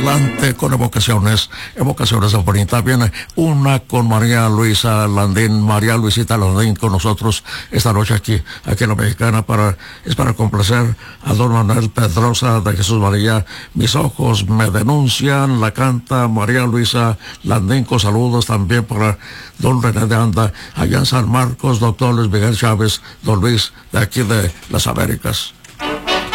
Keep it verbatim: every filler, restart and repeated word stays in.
adelante con evocaciones, evocaciones de bonita. Viene una con María Luisa Landín, María Luisita Landín con nosotros esta noche aquí, aquí en La Mexicana, para, es para complacer a don Manuel Pedrosa de Jesús María. Mis ojos me denuncian, la canta María Luisa Landín, con saludos también para don René de Anda, allá en San Marcos, doctor Luis Miguel Chávez, don Luis, de aquí de las Américas.